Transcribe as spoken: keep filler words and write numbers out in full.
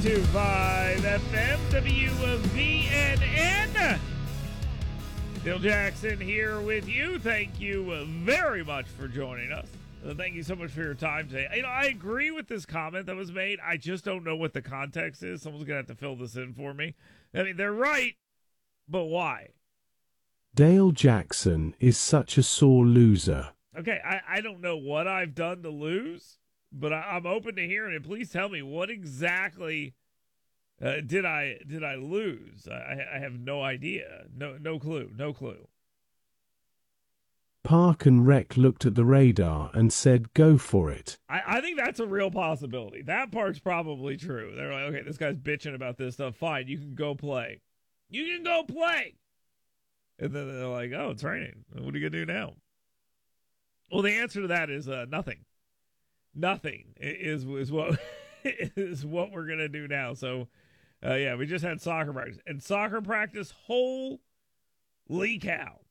two five F M W V N N. Bill Jackson here with you. Thank you very much for joining us. Uh, thank you so much for your time today. You know, I agree with this comment that was made. I just don't know what the context is. Someone's going to have to fill this in for me. I mean, they're right, but why? Dale Jackson is such a sore loser. Okay, I, I don't know what I've done to lose, but I, I'm open to hearing it. Please tell me what exactly uh, did I did I lose? I, I have no idea. No no clue. No clue. Park and Rec looked at the radar and said, go for it. I, I think that's a real possibility. That part's probably true. They're like, okay, this guy's bitching about this stuff. Fine, you can go play. You can go play. And then they're like, oh, it's raining. What are you going to do now? Well, the answer to that is uh, nothing. Nothing is is what is what we're going to do now. So, uh, yeah, we just had soccer practice. And soccer practice, holy cow.